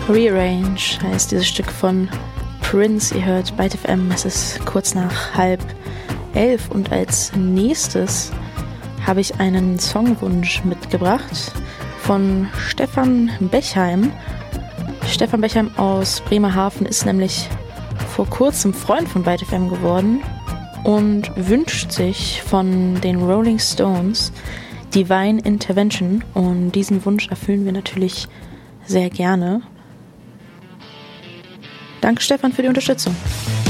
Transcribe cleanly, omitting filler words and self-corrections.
Rearrange heißt dieses Stück von Prince. Ihr hört Byte FM, es ist kurz nach 10:30 und als nächstes habe ich einen Songwunsch mitgebracht von Stefan Bechheim. Stefan Bechheim aus Bremerhaven ist nämlich vor kurzem Freund von Byte FM geworden und wünscht sich von den Rolling Stones Divine Intervention, und diesen Wunsch erfüllen wir natürlich sehr gerne. Danke, Stefan, für die Unterstützung.